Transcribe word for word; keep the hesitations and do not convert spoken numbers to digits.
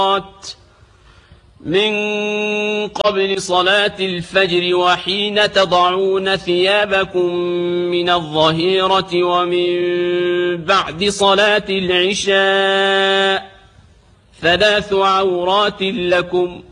من قبل صلاة الفجر وحين تضعون ثيابكم من الظهيرة ومن بعد صلاة العشاء ثلاث عورات لكم